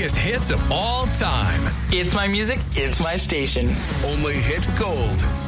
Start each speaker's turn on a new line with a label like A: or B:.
A: biggest hits of all time.
B: It's my music, it's my station.
C: Only hit gold.